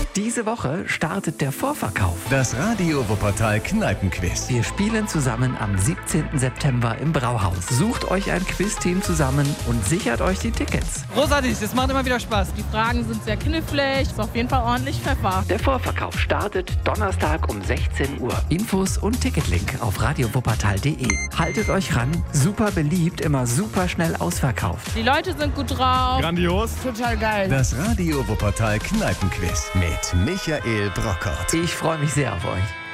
Diese Woche startet der Vorverkauf. Das Radio Wuppertal Kneipenquiz. Wir spielen zusammen am 17. September im Brauhaus. Sucht euch ein Quizteam zusammen und sichert euch die Tickets. Großartig, das macht immer wieder Spaß. Die Fragen sind sehr knifflig, ist auf jeden Fall ordentlich Pfeffer. Der Vorverkauf startet Donnerstag um 16 Uhr. Infos und Ticketlink auf radiowuppertal.de. Haltet euch ran, super beliebt, immer super schnell ausverkauft. Die Leute sind gut drauf. Grandios. Total geil. Das Radio Wuppertal Kneipenquiz mit Michael Brockert. Ich freue mich sehr auf euch.